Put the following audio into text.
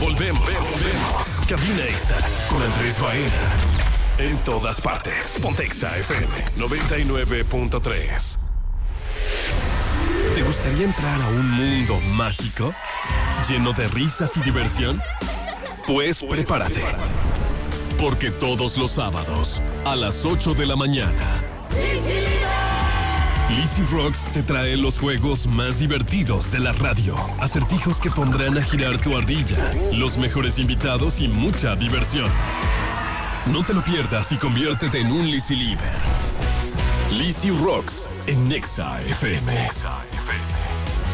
Volvemos. Cabina Exa con Andrés Baena. En todas partes. Ponte Exa FM 99.3. ¿Te gustaría entrar a un mundo mágico? ¿Lleno de risas y diversión? Pues prepárate. Porque todos los sábados, a las 8 de la mañana, Lizzy Rocks te trae los juegos más divertidos de la radio. Acertijos que pondrán a girar tu ardilla, los mejores invitados y mucha diversión. No te lo pierdas y conviértete en un Lizzy Lieber. Lizzy Rocks en Exa FM.